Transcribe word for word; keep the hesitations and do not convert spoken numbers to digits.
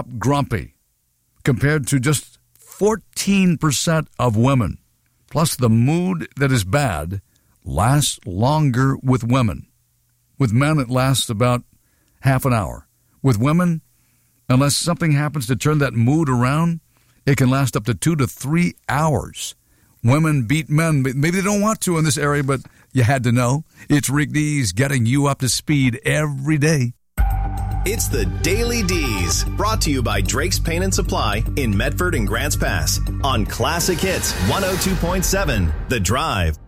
up grumpy, compared to just fourteen percent of women. Plus, the mood that is bad lasts longer with women. With men, it lasts about half an hour. With women, unless something happens to turn that mood around, it can last up to two to three hours. Women beat men. Maybe they don't want to in this area, but you had to know. It's Rick Dees getting you up to speed every day. It's the Daily D's, brought to you by Drake's Paint and Supply in Medford and Grants Pass on Classic Hits one oh two point seven, The Drive.